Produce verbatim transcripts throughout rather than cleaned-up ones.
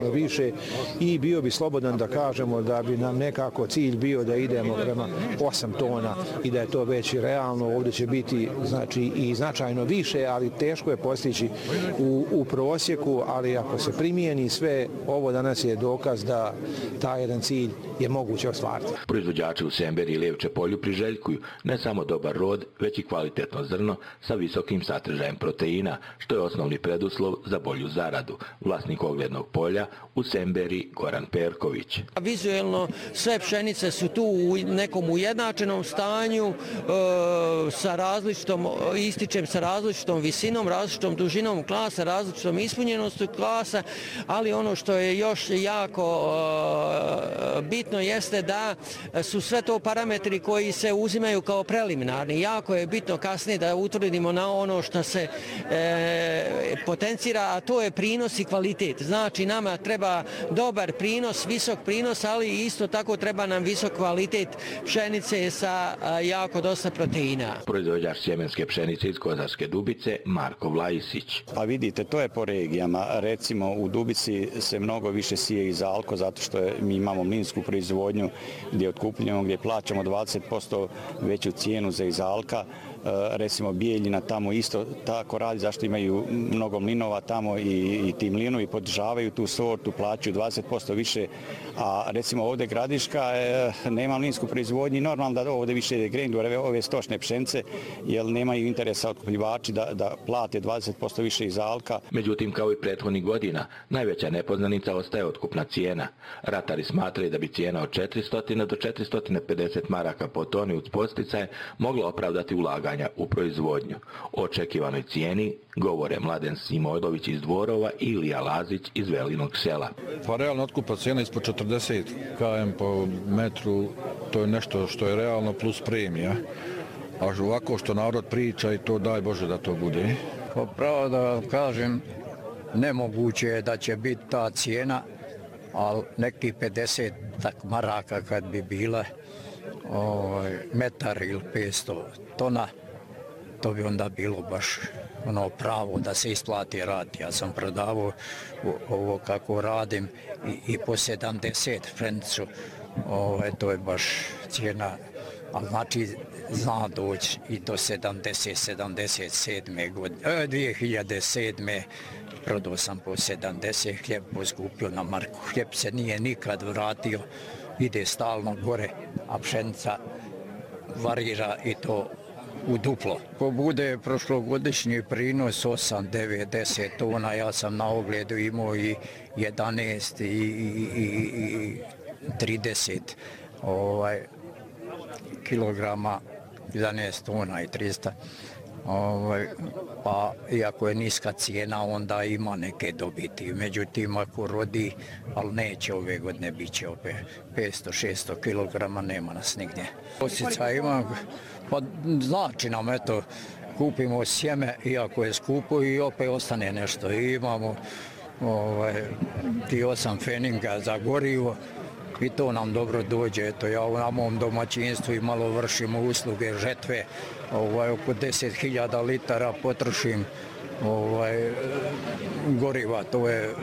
više i bio bi slobodan da kažemo da bi nam nekako cilj bio da idemo prema osam tona i da je to već realno. Ovdje će biti znači i značajno više, ali teško je postići u, u prosjeku, ali ako se primijeni sve ovo danas je dokaz da taj jedan cilj je moguće ostvariti. Proizvođači u Semberiji i Levče polju priželjkuju ne samo dobar rod, već i kvalitetno zrno sa visokim sadržajem proteina, što je osnovni preduslov za bolju zaradu. Vlasnik oglednog polja u Semberiji Goran Perković. Vizuelno sve pšenice su tu u nekom ujednačenom stanju, e, sa različitom, ističem sa različitom visinom, različitom dužinom klasa, različitom ispunjenosti klasa, ali ono što je još jako e, bitno jeste da su sve to parametri koji se uzimaju kao preliminarni. Jako je bitno kasnije da utvrdimo na ono što se e, potencira, a to je prinos i kvalitet. Znači nama treba dobar prinos, visok prinos, ali isto tako treba nam visok kvalitet pšenice sa jako dosta proteina. Proizvođač sjemenske pšenice iz Kozarske Dubice Marko Vlajisić. Pa vidite, to je po regijama. Recimo u Dubici se mnogo više sije iz Alko zato što je, mi imamo mlinsku proizvodnju gdje otkupljujemo, gdje plaćamo dvadeset posto veću cijenu za izalka. Recimo Bijeljina tamo isto tako radi, zašto imaju mnogo mlinova tamo i, i ti mlinovi podržavaju tu sortu, plaćaju dvadeset posto više, a recimo ovdje Gradiška e, nema mlinsku proizvodnju i normalno da ovdje više grendu ove stočne pšenice, jer nemaju interesa otkupljivači da, da plate dvadeset posto više iz alka. Međutim, kao i prethodnih godina, najveća nepoznanica ostaje otkupna cijena. Ratari smatraju da bi cijena od četiristo do četiristo pedeset maraka po toni uz podsticaje mogla opravdati ulaganje u proizvodnju. O očekivanoj cijeni govore Mladen Simojlović iz Dvorova i Ilija Lazić iz Velinog sela. Pa realno otkupna cijena ispod četrdeset km po metru, to je nešto što je realno plus premija. A ovako što narod priča i to daj Bože da to bude. Pa pravo da kažem, nemoguće je da će biti ta cijena, ali neki pedeset maraka kad bi bila ovaj, metar ili petsto tona, to bi onda bilo baš ono pravo da se isplati rad. Ja sam prodavao ovo kako radim i, i po sedamdeset pšenicu, ovaj, to je baš cijena, ali znači zna doći i do sedamdeset, sedamdeset sedme godine, dvije hiljade sedme prodao sam po sedamdeset, hljeb poskupio na marku. Hljeb se nije nikad vratio, ide stalno gore, a pšenica varira i to u duplo. Ko bude prošlogodišnji prinos osam, devet, deset tona, ja sam na ogledu imao i jedanaest i, i, i, i trideset ovaj, kilograma, jedanaest tona i trista. Ovaj, pa iako je niska cijena, onda ima neke dobiti. Međutim, ako rodi, ali neće ove godine, bit će opet petsto šesto kilograma, nema nas nigdje. Postica ima, pa znači nam, eto, kupimo sjeme, iako je skupo i opet ostane nešto. I imamo ovaj, ti osam feninga za gorivo i to nam dobro dođe. Eto, ja u mom domaćinstvu i malo vršimo usluge žetve, ovaj, oko deset hiljada litara potrošim ovaj, goriva, to je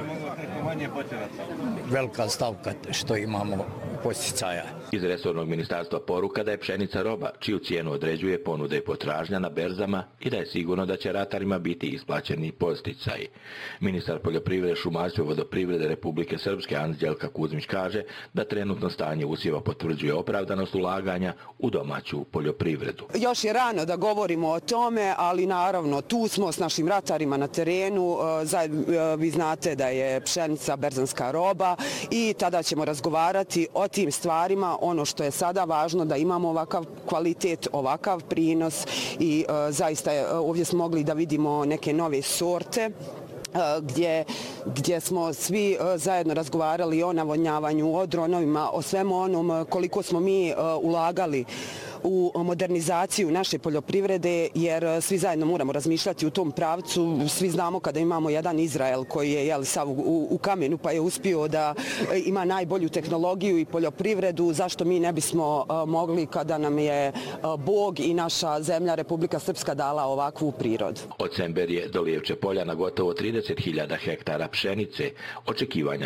velika stavka što imamo posticaja. Iz resornog ministarstva poruka da je pšenica roba, čiju cijenu određuje ponuda i potražnja na berzama i da je sigurno da će ratarima biti isplaćeni posticaji. Ministar poljoprivrede, šumarstva i vodoprivrede Republike Srpske Anđelka Kuzmić kaže da trenutno stanje usjeva potvrđuje opravdanost ulaganja u domaću poljoprivredu. Još je rano da govorimo o tome, ali naravno tu smo s našim ratarima na terenu. Vi znate da je pšenica berzanska roba i tada ćemo razgovarati o tim stvarima. Ono što je sada važno da imamo ovakav kvalitet, ovakav prinos i uh, zaista je, uh, ovdje smo mogli da vidimo neke nove sorte uh, gdje, gdje smo svi uh, zajedno razgovarali o navodnjavanju, o dronovima, o svemu onom uh, koliko smo mi uh, ulagali u modernizaciju naše poljoprivrede, jer svi zajedno moramo razmišljati u tom pravcu. Svi znamo kada imamo jedan Izrael koji je jel, sav u, u kamenu pa je uspio da ima najbolju tehnologiju i poljoprivredu, zašto mi ne bismo uh, mogli kada nam je uh, Bog i naša zemlja Republika Srpska dala ovakvu prirodu. Od Semberije do Levče polja na gotovo trideset hiljada hektara pšenice očekivanja